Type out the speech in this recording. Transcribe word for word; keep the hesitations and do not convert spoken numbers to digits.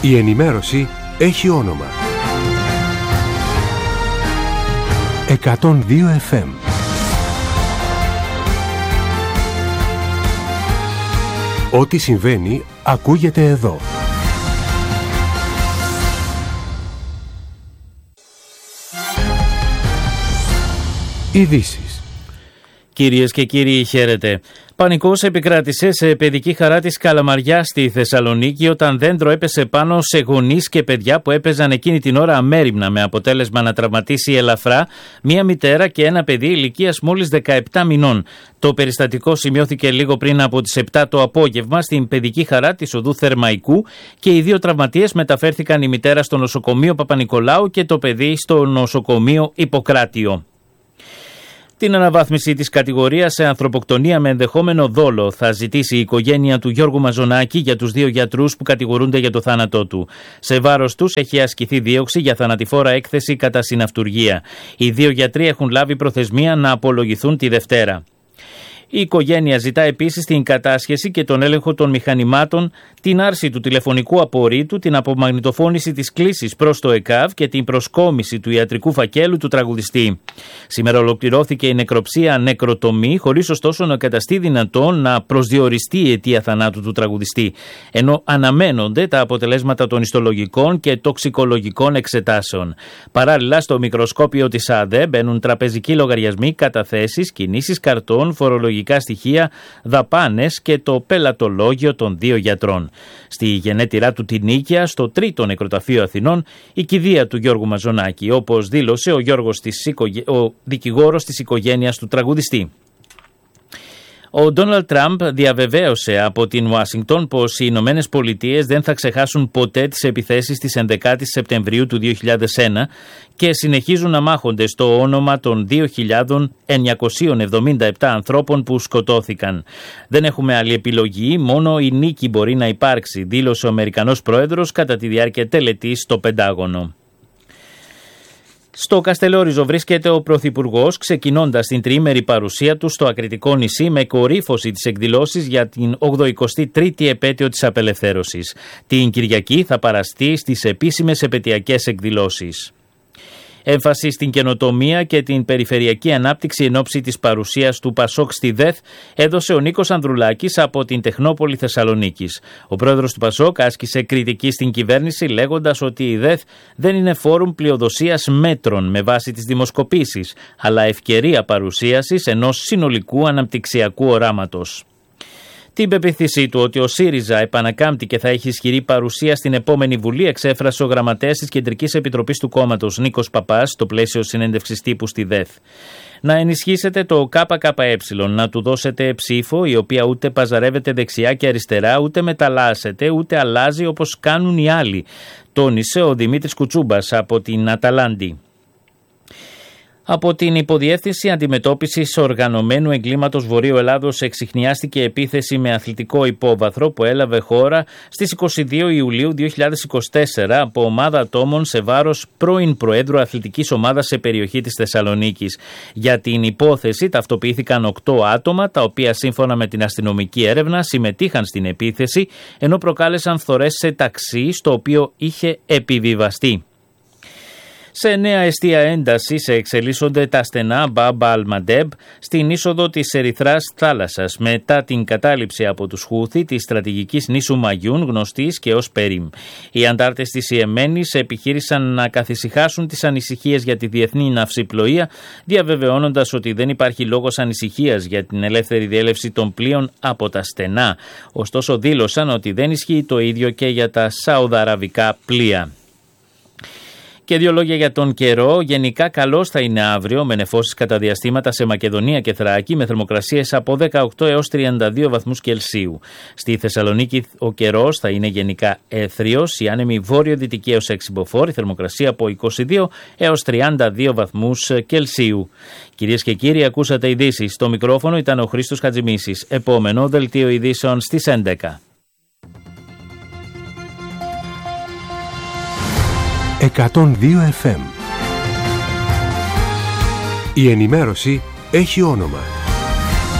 Η ενημέρωση έχει όνομα. εκατόν δύο εφ εμ. Ό,τι συμβαίνει ακούγεται εδώ. Ειδήσεις. Κυρίες και κύριοι, χαίρετε. Πανικός επικράτησε σε παιδική χαρά της Καλαμαριά στη Θεσσαλονίκη όταν δέντρο έπεσε πάνω σε γονείς και παιδιά που έπαιζαν εκείνη την ώρα αμέριμνα, με αποτέλεσμα να τραυματίσει ελαφρά μία μητέρα και ένα παιδί ηλικίας μόλις δεκαεπτά μηνών. Το περιστατικό σημειώθηκε λίγο πριν από τις επτά το απόγευμα στην παιδική χαρά της οδού Θερμαϊκού και οι δύο τραυματίες μεταφέρθηκαν, η μητέρα στο νοσοκομείο Παπα-Νικολάου και το παιδί στο νοσοκομείο Ιπποκράτιο. Την αναβάθμιση της κατηγορίας σε ανθρωποκτονία με ενδεχόμενο δόλο θα ζητήσει η οικογένεια του Γιώργου Μαζονάκη για τους δύο γιατρούς που κατηγορούνται για το θάνατό του. Σε βάρος τους έχει ασκηθεί δίωξη για θανατηφόρα έκθεση κατά συναυτουργία. Οι δύο γιατροί έχουν λάβει προθεσμία να απολογηθούν τη Δευτέρα. Η οικογένεια ζητά επίσης την κατάσχεση και τον έλεγχο των μηχανημάτων, την άρση του τηλεφωνικού απορρίτου, την απομαγνητοφώνηση της κλήσης προς το ΕΚΑΒ και την προσκόμιση του ιατρικού φακέλου του τραγουδιστή. Σήμερα ολοκληρώθηκε η νεκροψία νεκροτομή, χωρίς ωστόσο να καταστεί δυνατόν να προσδιοριστεί η αιτία θανάτου του τραγουδιστή, ενώ αναμένονται τα αποτελέσματα των ιστολογικών και τοξικολογικών εξετάσεων. Παράλληλα, στο μικροσκόπιο της ΑΔΕ μπαίνουν τραπεζικοί λογαριασμοί, καταθέσεις, κινήσεις καρτών, φορολογικά στοιχεία, δαπάνες και το πελατολόγιο των δύο γιατρών. Στη γενέτειρά του την Νίκαια, στο τρίτο νεκροταφείο Αθηνών, η κηδεία του Γιώργου Μαζονάκη, όπως δήλωσε ο, Γιώργος της οικογέ... ο δικηγόρος της οικογένειας του τραγουδιστή. Ο Ντόναλντ Τραμπ διαβεβαίωσε από την Ουάσιγκτον πως οι Ηνωμένες Πολιτείες δεν θα ξεχάσουν ποτέ τις επιθέσεις της ενδεκάτη Σεπτεμβρίου του δύο χιλιάδες ένα και συνεχίζουν να μάχονται στο όνομα των δύο χιλιάδες εννιακόσιων εβδομήντα επτά ανθρώπων που σκοτώθηκαν. Δεν έχουμε άλλη επιλογή, μόνο η νίκη μπορεί να υπάρξει, δήλωσε ο Αμερικανός Πρόεδρος κατά τη διάρκεια τελετής στο Πεντάγωνο. Στο Καστελόριζο βρίσκεται ο Πρωθυπουργός, ξεκινώντας την τριήμερη παρουσία του στο Ακριτικό νησί με κορύφωση της εκδηλώσης για την ογδοηκοστή τρίτη επέτειο της απελευθέρωσης. Την Κυριακή θα παραστεί στις επίσημες επετειακές εκδηλώσεις. Έμφαση στην καινοτομία και την περιφερειακή ανάπτυξη εν ώψη της παρουσίας του Πασόκ στη ΔΕΘ έδωσε ο Νίκος Ανδρουλάκης από την Τεχνόπολη Θεσσαλονίκης. Ο πρόεδρος του Πασόκ άσκησε κριτική στην κυβέρνηση, λέγοντας ότι η ΔΕΘ δεν είναι φόρουμ πλειοδοσίας μέτρων με βάση τις δημοσκοπήσεις, αλλά ευκαιρία παρουσίασης ενός συνολικού αναπτυξιακού οράματος. Την πεποίθησή του ότι ο ΣΥΡΙΖΑ επανακάμπτει και θα έχει ισχυρή παρουσία στην επόμενη Βουλή εξέφρασε ο γραμματέας της Κεντρικής Επιτροπής του κόμματος Νίκος Παπάς στο πλαίσιο συνέντευξης τύπου στη ΔΕΘ. Να ενισχύσετε το ΚΚΕ, να του δώσετε ψήφο, η οποία ούτε παζαρεύεται δεξιά και αριστερά, ούτε μεταλλάσσεται, ούτε αλλάζει όπως κάνουν οι άλλοι, τόνισε ο Δημήτρης Κουτσούμπας από την Αταλάντη. Από την Υποδιεύθυνση Αντιμετώπισης Οργανωμένου Εγκλήματος Βορείου Ελλάδος εξιχνιάστηκε επίθεση με αθλητικό υπόβαθρο που έλαβε χώρα στις είκοσι δύο Ιουλίου δύο χιλιάδες είκοσι τέσσερα από ομάδα ατόμων σε βάρος πρώην Προέδρου Αθλητικής Ομάδας σε περιοχή της Θεσσαλονίκης. Για την υπόθεση ταυτοποιήθηκαν οκτώ άτομα, τα οποία σύμφωνα με την αστυνομική έρευνα συμμετείχαν στην επίθεση, ενώ προκάλεσαν φθορές σε ταξί στο οποίο είχε επιβιβαστεί. Σε νέα εστία έντασης εξελίσσονται τα στενά Μπάμπα Αλμαντέμπ στην είσοδο της Ερυθράς θάλασσας μετά την κατάληψη από τους Χούθη της στρατηγικής νήσου Μαγιούν, γνωστής και ως Περίμ. Οι αντάρτες της Ιεμένης επιχείρησαν να καθησυχάσουν τις ανησυχίες για τη διεθνή ναυσιπλοεία, διαβεβαιώνοντας ότι δεν υπάρχει λόγος ανησυχίας για την ελεύθερη διέλευση των πλοίων από τα στενά. Ωστόσο δήλωσαν ότι δεν ισχύει το ίδιο και για τα σαουδαραβικά πλοία. Και δύο λόγια για τον καιρό. Γενικά καλός θα είναι αύριο, με νεφώσεις κατά διαστήματα σε Μακεδονία και Θράκη, με θερμοκρασίες από δεκαοκτώ έως τριάντα δύο βαθμούς Κελσίου. Στη Θεσσαλονίκη ο καιρός θα είναι γενικά έθριος, η άνεμη βόρειο-δυτική έως έξι μποφόρ, η θερμοκρασία από είκοσι δύο έως τριάντα δύο βαθμούς Κελσίου. Κυρίες και κύριοι, ακούσατε ειδήσεις. Στο μικρόφωνο ήταν ο Χρήστος Χατζημίσης. Επόμενο δελτίο ειδήσεων στις έντεκα. εκατόν δύο εφ εμ. Η ενημέρωση έχει όνομα.